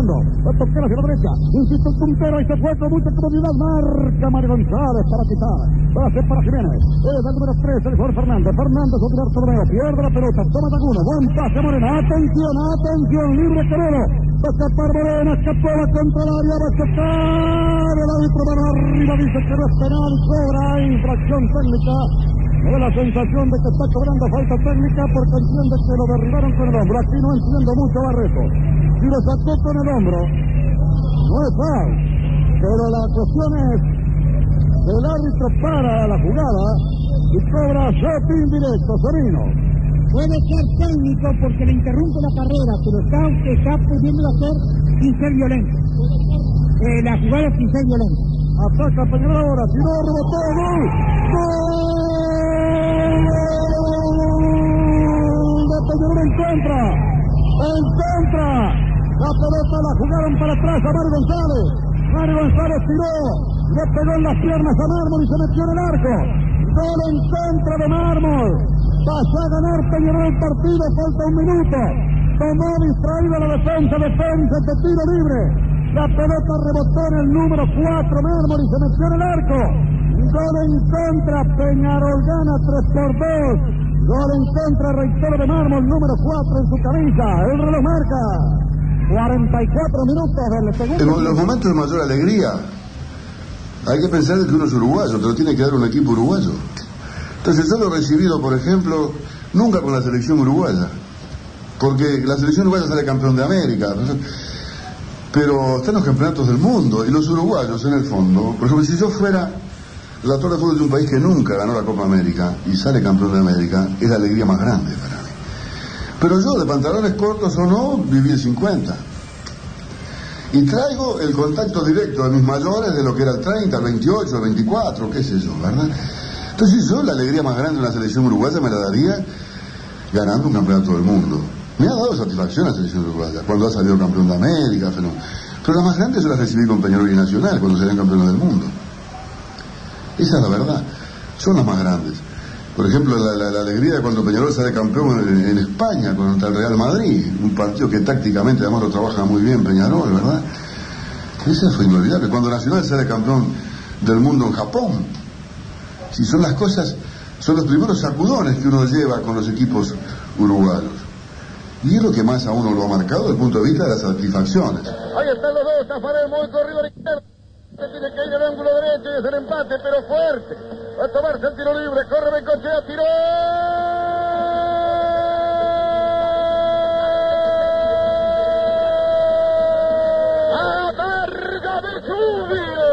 tocando. La toquera hacia la derecha. Insiste el puntero y se fue con mucha comodidad. Marca Mario González para quitar. Pase para Jiménez. Es el número 3, el jugador Fernández. Fernández, Otilar Torneo. Pierde la pelota. Toma Tacuno. Buen pase a Morena. Atención, atención. Libre Quevedo. Va a escapar Morena. Escapó la contra el área. Va a escapar. El árbitro mano arriba. Dice que no es penal. Cobra infracción técnica. Me da la sensación de que está cobrando falta técnica porque entiende que lo derribaron con el hombro. Aquí no entiendo mucho Barreto. Si lo sacó con el hombro, no es foul. Pero la cuestión es que el árbitro para la jugada y cobra shot indirecto, Sorino. Puede ser técnico porque le interrumpe la carrera, pero está pudiendo hacer sin ser violento. La jugada sin ser violenta. Ataca Peñarol ahora, tiró, rebotó, gol. ¡Gol! De Peñarol en contra. La pelota la jugaron para atrás a Mario González. Mario González tiró, le pegó en las piernas a Mármol y se metió en el arco. Gol en contra de Mármol. Pasó a ganar Peñarol el partido, falta un minuto. Tomó distraída la defensa de tiro libre. La pelota rebotó en el número 4 Mármol y se metió en el arco. Gol en contra, Peñarol gana 3-2. Gol en contra, reitero, de Mármol, número 4 en su camisa. El reloj marca 44 minutos del segundo. En los momentos de mayor alegría hay que pensar que uno es uruguayo, te lo tiene que dar un equipo uruguayo. Entonces yo lo he recibido, por ejemplo, nunca con la selección uruguaya, porque la selección uruguaya sale campeón de América, pero están los campeonatos del mundo y los uruguayos en el fondo. Por ejemplo, si yo fuera relator de fútbol de un país que nunca ganó la Copa América y sale campeón de América, es la alegría más grande para mí. Pero yo, de pantalones cortos o no, viví el 50. Y traigo el contacto directo de mis mayores de lo que era el 30, el 28, el 24, qué sé yo, ¿verdad? Entonces yo la alegría más grande de una selección uruguaya me la daría ganando un campeonato del mundo. Me ha dado satisfacción la selección uruguaya, cuando ha salido campeón de América, pero la más grande yo la recibí con Peñarol y Nacional, cuando salían campeones del mundo. Esa es la verdad, son las más grandes. Por ejemplo, la alegría de cuando Peñarol sale campeón en España contra el Real Madrid, un partido que tácticamente además lo trabaja muy bien Peñarol, ¿verdad? Esa fue inolvidable. Cuando Nacional sale campeón del mundo en Japón. Si son las cosas, son los primeros sacudones que uno lleva con los equipos uruguayos. Y es lo que más a uno lo ha marcado desde el punto de vista de las satisfacciones. Ahí están los dos, Tafarel muy corrido a la izquierda. Se tiene que ir al ángulo derecho y es el empate, pero fuerte. Va a tomarse el tiro libre, corre Bengochea, tiró. ¡Atarga de Chubio!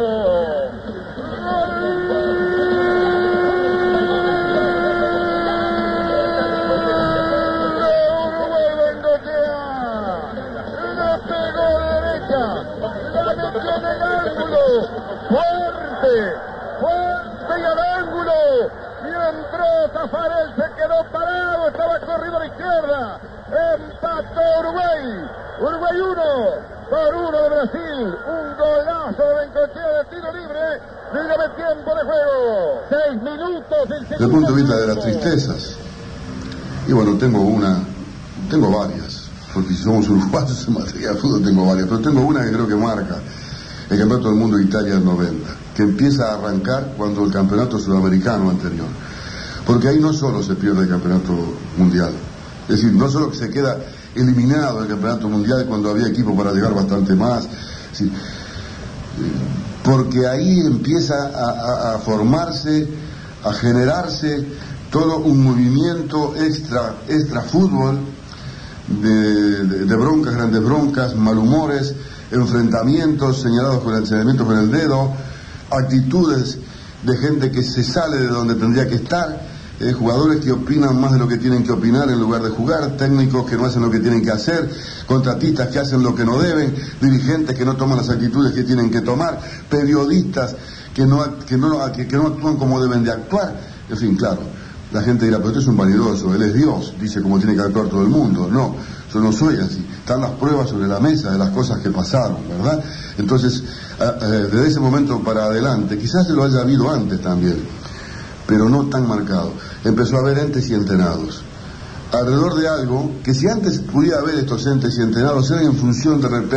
Fuerte y al ángulo, y entró Tafarel, se quedó parado, estaba corrido a la izquierda, empató Uruguay 1-1 de Brasil, un golazo de Bengochea de tiro libre, dígame tiempo de juego, 6 minutos del segundo. Desde el punto de vista de las tristezas, y bueno, tengo varias, porque si somos uruguayos en materia de fútbol tengo varias, pero tengo una que creo que marca el campeonato del mundo de Italia del 90, que empieza a arrancar cuando el campeonato sudamericano anterior, porque ahí no solo se pierde el campeonato mundial, es decir, no solo que se queda eliminado el campeonato mundial cuando había equipo para llegar bastante más, ¿sí? Porque ahí empieza a formarse, a generarse todo un movimiento extra fútbol de broncas, grandes broncas, malhumores, enfrentamientos señalados con el señalamiento con el dedo, actitudes de gente que se sale de donde tendría que estar, jugadores que opinan más de lo que tienen que opinar en lugar de jugar, técnicos que no hacen lo que tienen que hacer, contratistas que hacen lo que no deben, dirigentes que no toman las actitudes que tienen que tomar, periodistas que no actúan como deben de actuar. En fin, claro, la gente dirá, pero este es un vanidoso, él es Dios, dice cómo tiene que actuar todo el mundo. No, yo no soy así. Están las pruebas sobre la mesa de las cosas que pasaron, ¿verdad? Entonces, desde ese momento para adelante, quizás se lo haya habido antes también, pero no tan marcado. Empezó a haber entes y entrenados alrededor de algo que si antes pudiera haber estos entes y entrenados eran en función de repente